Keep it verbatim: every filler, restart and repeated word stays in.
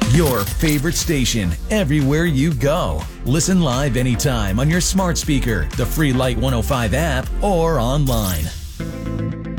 Your favorite station everywhere you go. Listen live anytime on your smart speaker, the free Light one oh five app, or online.